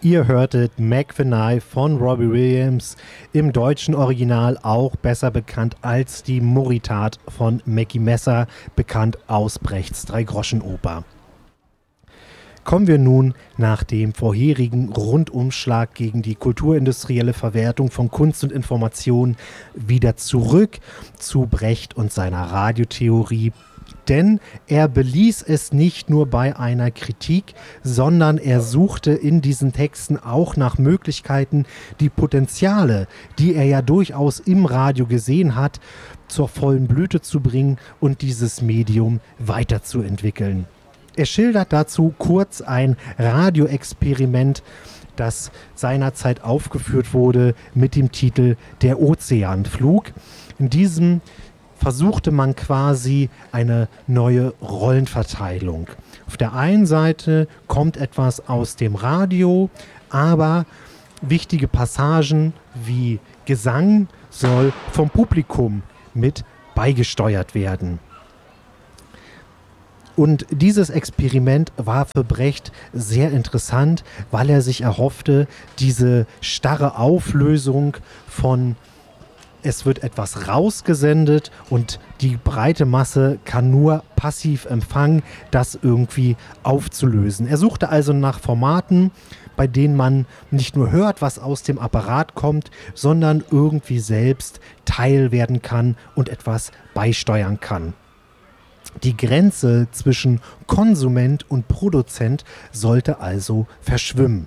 Ihr hörtet Mac the Knife von Robbie Williams, im deutschen Original auch besser bekannt als die Moritat von Mackie Messer, bekannt aus Brechts Dreigroschenoper. Kommen wir nun nach dem vorherigen Rundumschlag gegen die kulturindustrielle Verwertung von Kunst und Information wieder zurück zu Brecht und seiner Radiotheorie. Denn er beließ es nicht nur bei einer Kritik, sondern er suchte in diesen Texten auch nach Möglichkeiten, die Potenziale, die er ja durchaus im Radio gesehen hat, zur vollen Blüte zu bringen und dieses Medium weiterzuentwickeln. Er schildert dazu kurz ein Radioexperiment, das seinerzeit aufgeführt wurde mit dem Titel Der Ozeanflug. In diesem versuchte man quasi eine neue Rollenverteilung. Auf der einen Seite kommt etwas aus dem Radio, aber wichtige Passagen wie Gesang soll vom Publikum mit beigesteuert werden. Und dieses Experiment war für Brecht sehr interessant, weil er sich erhoffte, diese starre Auflösung von es wird etwas rausgesendet und die breite Masse kann nur passiv empfangen, das irgendwie aufzulösen. Er suchte also nach Formaten, bei denen man nicht nur hört, was aus dem Apparat kommt, sondern irgendwie selbst Teil werden kann und etwas beisteuern kann. Die Grenze zwischen Konsument und Produzent sollte also verschwimmen.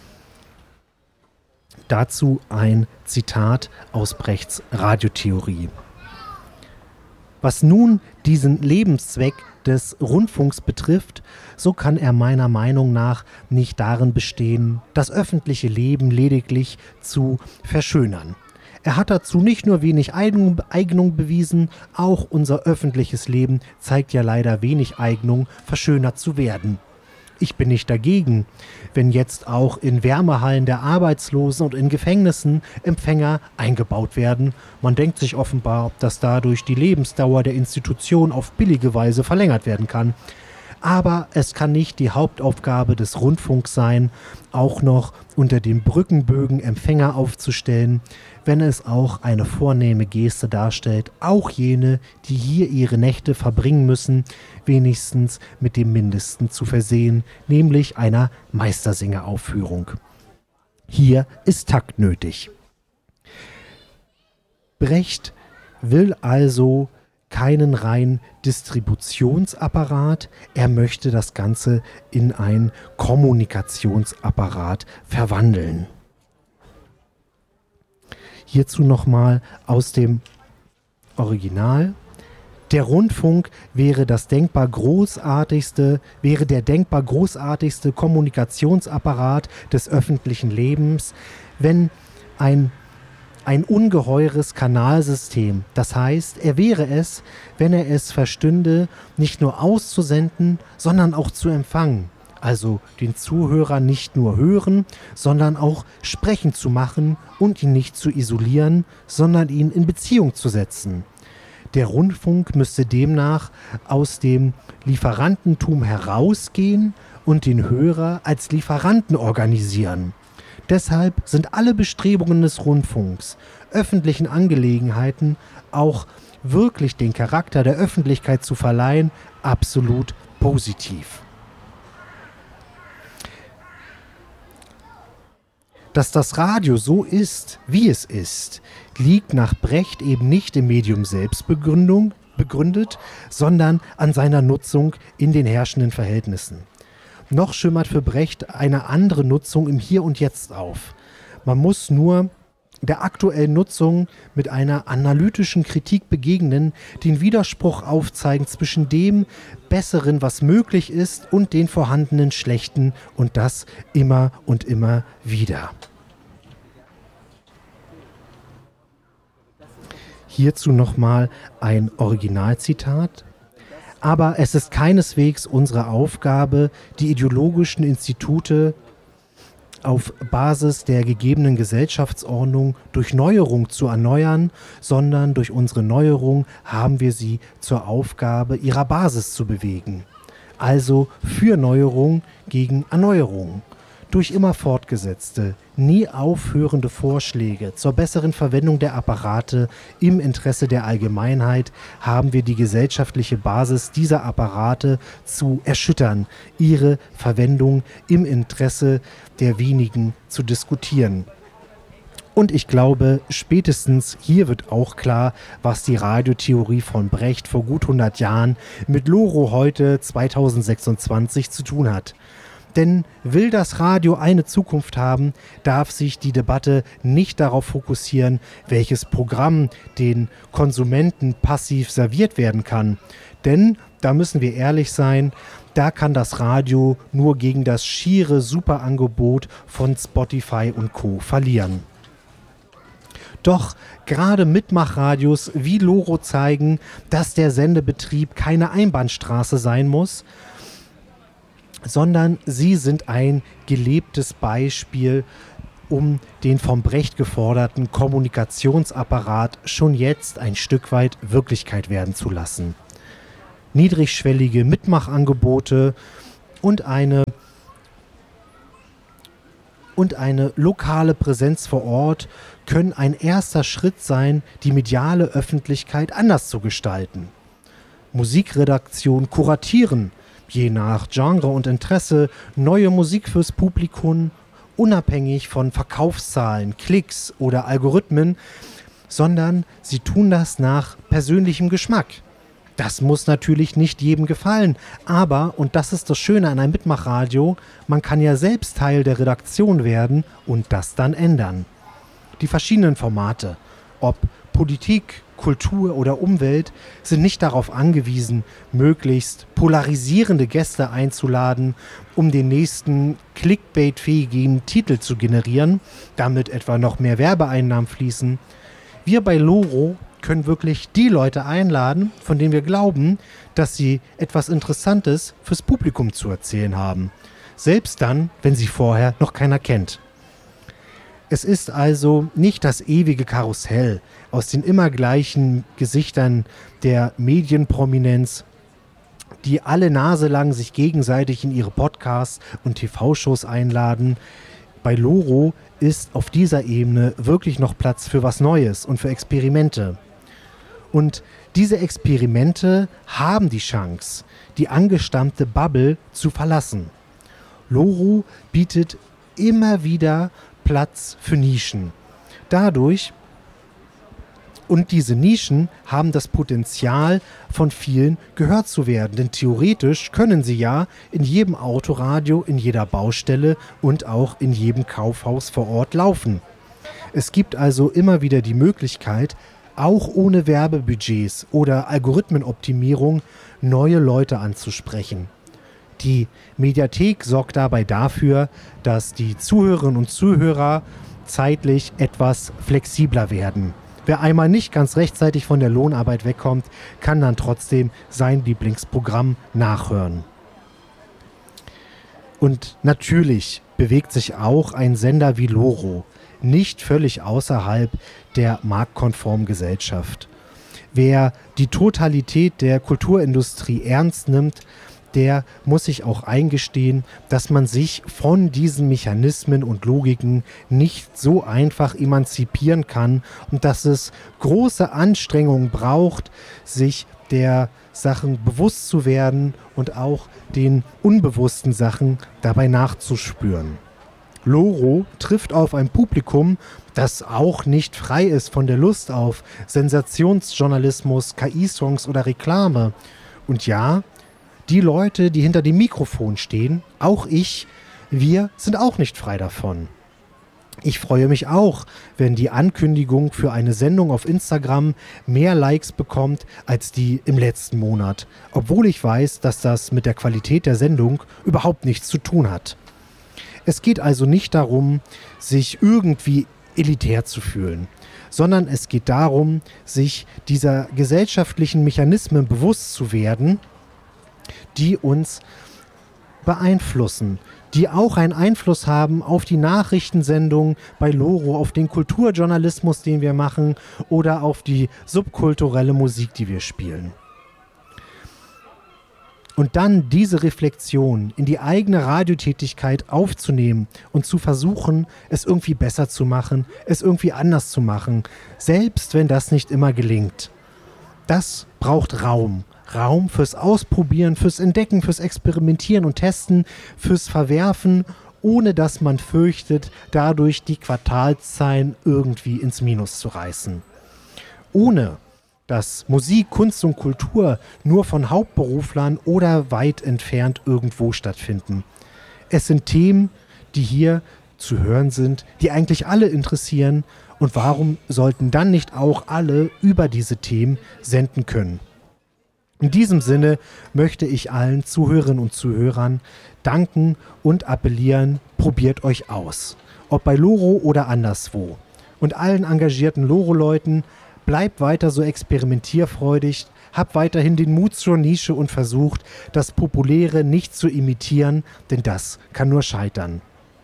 Dazu ein Zitat aus Brechts Radiotheorie. Was nun diesen Lebenszweck des Rundfunks betrifft, so kann er meiner Meinung nach nicht darin bestehen, das öffentliche Leben lediglich zu verschönern. Er hat dazu nicht nur wenig Eignung bewiesen, auch unser öffentliches Leben zeigt ja leider wenig Eignung, verschönert zu werden. Ich bin nicht dagegen, wenn jetzt auch in Wärmehallen der Arbeitslosen und in Gefängnissen Empfänger eingebaut werden. Man denkt sich offenbar, dass dadurch die Lebensdauer der Institution auf billige Weise verlängert werden kann. Aber es kann nicht die Hauptaufgabe des Rundfunks sein, auch noch unter den Brückenbögen Empfänger aufzustellen, wenn es auch eine vornehme Geste darstellt, auch jene, die hier ihre Nächte verbringen müssen, wenigstens mit dem Mindesten zu versehen, nämlich einer Meistersingeraufführung. Hier ist Takt nötig. Brecht will also keinen reinen Distributionsapparat, er möchte das Ganze in einen Kommunikationsapparat verwandeln. Hierzu nochmal aus dem Original. Der Rundfunk wäre der denkbar großartigste Kommunikationsapparat des öffentlichen Lebens, wenn ein ungeheures Kanalsystem. Das heißt, er wäre es, wenn er es verstünde, nicht nur auszusenden, sondern auch zu empfangen. Also den Zuhörer nicht nur hören, sondern auch sprechen zu machen und ihn nicht zu isolieren, sondern ihn in Beziehung zu setzen. Der Rundfunk müsste demnach aus dem Lieferantentum herausgehen und den Hörer als Lieferanten organisieren. Deshalb sind alle Bestrebungen des Rundfunks, öffentlichen Angelegenheiten auch wirklich den Charakter der Öffentlichkeit zu verleihen, absolut positiv. Dass das Radio so ist, wie es ist, liegt nach Brecht eben nicht im Medium selbst begründet, sondern an seiner Nutzung in den herrschenden Verhältnissen. Noch schimmert für Brecht eine andere Nutzung im Hier und Jetzt auf. Man muss nur der aktuellen Nutzung mit einer analytischen Kritik begegnen, den Widerspruch aufzeigen zwischen dem Besseren, was möglich ist, und den vorhandenen Schlechten, und das immer und immer wieder. Hierzu nochmal ein Originalzitat. Aber es ist keineswegs unsere Aufgabe, die ideologischen Institute auf Basis der gegebenen Gesellschaftsordnung durch Neuerung zu erneuern, sondern durch unsere Neuerung haben wir sie zur Aufgabe, ihrer Basis zu bewegen. Also für Neuerung gegen Erneuerung. Durch immer fortgesetzte, nie aufhörende Vorschläge zur besseren Verwendung der Apparate im Interesse der Allgemeinheit haben wir die gesellschaftliche Basis dieser Apparate zu erschüttern, ihre Verwendung im Interesse der wenigen zu diskutieren. Und ich glaube, spätestens hier wird auch klar, was die Radiotheorie von Brecht vor gut 100 Jahren mit Loro heute 2026 zu tun hat. Denn will das Radio eine Zukunft haben, darf sich die Debatte nicht darauf fokussieren, welches Programm den Konsumenten passiv serviert werden kann. Denn, da müssen wir ehrlich sein, da kann das Radio nur gegen das schiere Superangebot von Spotify und Co. verlieren. Doch gerade Mitmachradios wie Loro zeigen, dass der Sendebetrieb keine Einbahnstraße sein muss, sondern sie sind ein gelebtes Beispiel, um den vom Brecht geforderten Kommunikationsapparat schon jetzt ein Stück weit Wirklichkeit werden zu lassen. Niedrigschwellige Mitmachangebote und eine lokale Präsenz vor Ort können ein erster Schritt sein, die mediale Öffentlichkeit anders zu gestalten. Musikredaktion kuratieren, je nach Genre und Interesse, neue Musik fürs Publikum, unabhängig von Verkaufszahlen, Klicks oder Algorithmen, sondern sie tun das nach persönlichem Geschmack. Das muss natürlich nicht jedem gefallen, aber, und das ist das Schöne an einem Mitmachradio, man kann ja selbst Teil der Redaktion werden und das dann ändern. Die verschiedenen Formate, ob Politik, Kultur oder Umwelt, sind nicht darauf angewiesen, möglichst polarisierende Gäste einzuladen, um den nächsten clickbait-fähigen Titel zu generieren, damit etwa noch mehr Werbeeinnahmen fließen. Wir bei Loro können wirklich die Leute einladen, von denen wir glauben, dass sie etwas Interessantes fürs Publikum zu erzählen haben. Selbst dann, wenn sie vorher noch keiner kennt. Es ist also nicht das ewige Karussell aus den immer gleichen Gesichtern der Medienprominenz, die alle Nase lang sich gegenseitig in ihre Podcasts und TV-Shows einladen. Bei Loro ist auf dieser Ebene wirklich noch Platz für was Neues und für Experimente. Und diese Experimente haben die Chance, die angestammte Bubble zu verlassen. Loro bietet immer wieder Platz für Nischen. Dadurch, und diese Nischen haben das Potenzial, von vielen gehört zu werden. Denn theoretisch können sie ja in jedem Autoradio, in jeder Baustelle und auch in jedem Kaufhaus vor Ort laufen. Es gibt also immer wieder die Möglichkeit, auch ohne Werbebudgets oder Algorithmenoptimierung neue Leute anzusprechen. Die Mediathek sorgt dabei dafür, dass die Zuhörerinnen und Zuhörer zeitlich etwas flexibler werden. Wer einmal nicht ganz rechtzeitig von der Lohnarbeit wegkommt, kann dann trotzdem sein Lieblingsprogramm nachhören. Und natürlich bewegt sich auch ein Sender wie Loro nicht völlig außerhalb der marktkonformen Gesellschaft. Wer die Totalität der Kulturindustrie ernst nimmt, der muss sich auch eingestehen, dass man sich von diesen Mechanismen und Logiken nicht so einfach emanzipieren kann und dass es große Anstrengungen braucht, sich der Sachen bewusst zu werden und auch den unbewussten Sachen dabei nachzuspüren. Loro trifft auf ein Publikum, das auch nicht frei ist von der Lust auf Sensationsjournalismus, KI-Songs oder Reklame. Und ja, die Leute, die hinter dem Mikrofon stehen, auch ich, wir sind auch nicht frei davon. Ich freue mich auch, wenn die Ankündigung für eine Sendung auf Instagram mehr Likes bekommt als die im letzten Monat, obwohl ich weiß, dass das mit der Qualität der Sendung überhaupt nichts zu tun hat. Es geht also nicht darum, sich irgendwie elitär zu fühlen, sondern es geht darum, sich dieser gesellschaftlichen Mechanismen bewusst zu werden, die uns beeinflussen, die auch einen Einfluss haben auf die Nachrichtensendung bei Loro, auf den Kulturjournalismus, den wir machen oder auf die subkulturelle Musik, die wir spielen. Und dann diese Reflexion in die eigene Radiotätigkeit aufzunehmen und zu versuchen, es irgendwie besser zu machen, es irgendwie anders zu machen, selbst wenn das nicht immer gelingt. Das braucht Raum. Raum fürs Ausprobieren, fürs Entdecken, fürs Experimentieren und Testen, fürs Verwerfen, ohne dass man fürchtet, dadurch die Quartalszahlen irgendwie ins Minus zu reißen. Ohne dass Musik, Kunst und Kultur nur von Hauptberuflern oder weit entfernt irgendwo stattfinden. Es sind Themen, die hier zu hören sind, die eigentlich alle interessieren. Und warum sollten dann nicht auch alle über diese Themen senden können? In diesem Sinne möchte ich allen Zuhörerinnen und Zuhörern danken und appellieren, probiert euch aus. Ob bei Loro oder anderswo. Und allen engagierten Loro-Leuten, bleibt weiter so experimentierfreudig, habt weiterhin den Mut zur Nische und versucht, das Populäre nicht zu imitieren, denn das kann nur scheitern.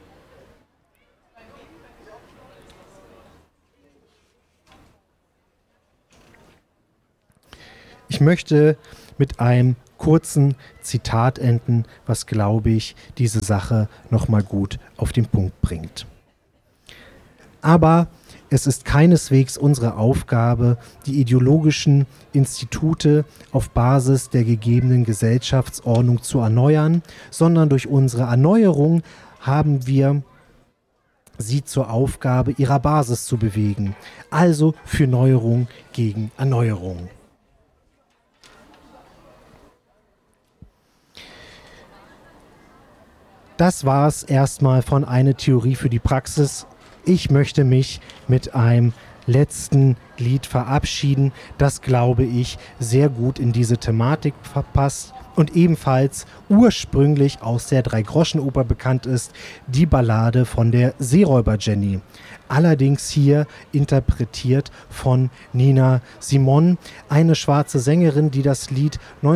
Ich möchte mit einem kurzen Zitat enden, was, glaube ich, diese Sache nochmal gut auf den Punkt bringt. Aber es ist keineswegs unsere Aufgabe, die ideologischen Institute auf Basis der gegebenen Gesellschaftsordnung zu erneuern, sondern durch unsere Erneuerung haben wir sie zur Aufgabe ihrer Basis zu bewegen. Also für Neuerung gegen Erneuerung. Das war es erstmal von Eine Theorie für die Praxis. Ich möchte mich mit einem letzten Lied verabschieden, das, glaube ich, sehr gut in diese Thematik verpasst und ebenfalls ursprünglich aus der Dreigroschenoper bekannt ist, die Ballade von der Seeräuber Jenny. Allerdings hier interpretiert von Nina Simon, eine schwarze Sängerin, die das Lied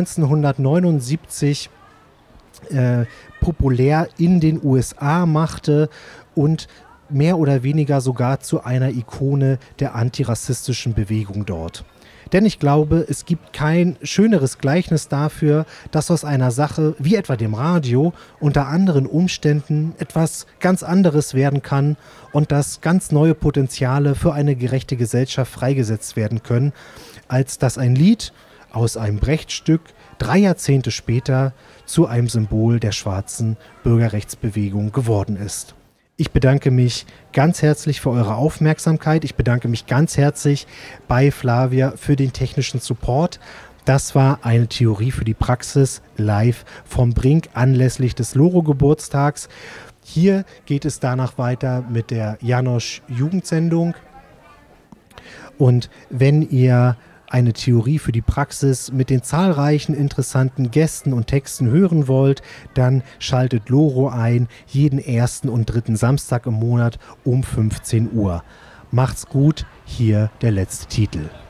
1979 populär in den USA machte und mehr oder weniger sogar zu einer Ikone der antirassistischen Bewegung dort. Denn ich glaube, es gibt kein schöneres Gleichnis dafür, dass aus einer Sache wie etwa dem Radio unter anderen Umständen etwas ganz anderes werden kann und dass ganz neue Potenziale für eine gerechte Gesellschaft freigesetzt werden können, als dass ein Lied aus einem Brecht-Stück 3 Jahrzehnte später zu einem Symbol der schwarzen Bürgerrechtsbewegung geworden ist. Ich bedanke mich ganz herzlich für eure Aufmerksamkeit. Ich bedanke mich ganz herzlich bei Flavia für den technischen Support. Das war Eine Theorie für die Praxis live vom Brink anlässlich des Loro-Geburtstags. Hier geht es danach weiter mit der Janosch Jugendsendung. Und wenn ihr Eine Theorie für die Praxis mit den zahlreichen interessanten Gästen und Texten hören wollt, dann schaltet Loro ein, jeden 1. und 3. Samstag im Monat um 15 Uhr. Macht's gut, hier der letzte Titel.